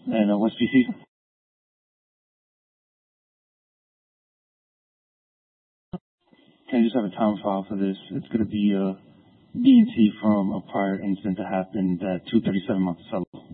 and West PC. Can I just have a time file for this? It's going to be B&T from a prior incident that happened at 237 Monticello.